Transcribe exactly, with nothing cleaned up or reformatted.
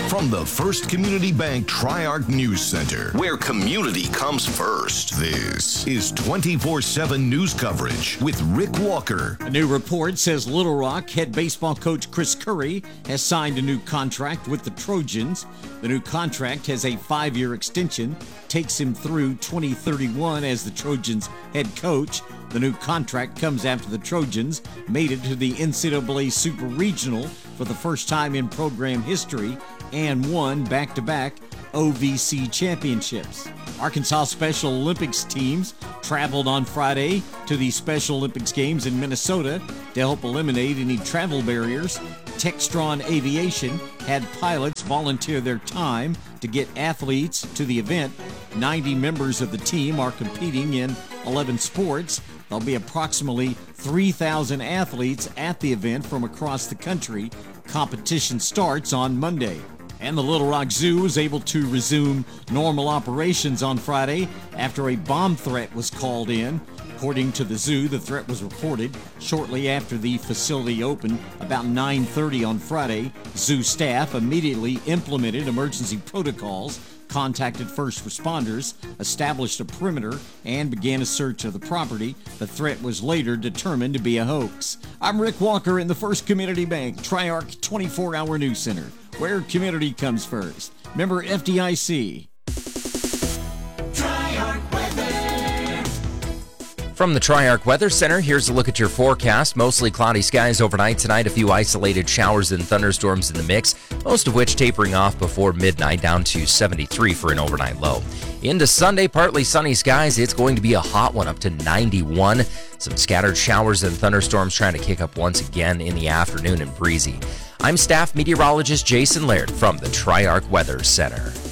From the First Community Bank Tri-Arc News Center, where community comes first, this is twenty-four seven news coverage with Rick Walker. A new report says Little Rock head baseball coach Chris Curry has signed a new contract with the Trojans. The new contract has a five-year extension, takes him through twenty thirty-one as the Trojans head coach. The new contract comes after the Trojans made it to the N C double A Super Regional for the first time in program history and won back-to-back O V C championships. Arkansas Special Olympics teams traveled on Friday to the Special Olympics Games in Minnesota to help eliminate any travel barriers. Textron Aviation had pilots volunteer their time to get athletes to the event. ninety members of the team are competing in eleven sports. There'll be approximately three thousand athletes at the event from across the country. Competition starts on Monday. And the Little Rock Zoo was able to resume normal operations on Friday after a bomb threat was called in. According to the zoo, the threat was reported shortly after the facility opened about nine thirty on Friday. Zoo staff immediately implemented emergency protocols, contacted first responders, established a perimeter, and began a search of the property. The threat was later determined to be a hoax. I'm Rick Walker in the First Community Bank Tri-Arc twenty-four hour News Center, where community comes first. Member F D I C. From the Tri-Arc Weather Center, here's a look at your forecast. Mostly cloudy skies overnight tonight. A few isolated showers and thunderstorms in the mix, most of which tapering off before midnight, down to seventy-three for an overnight low. Into Sunday, partly sunny skies. It's going to be a hot one, up to ninety-one. Some scattered showers and thunderstorms trying to kick up once again in the afternoon and breezy. I'm staff meteorologist Jason Laird from the Tri-Arc Weather Center.